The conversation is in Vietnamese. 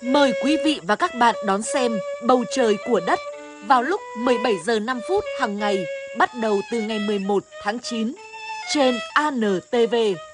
Mời quý vị và các bạn đón xem Bầu trời của đất vào lúc 17 giờ 5 phút hàng ngày bắt đầu từ ngày 11 tháng 9 trên ANTV.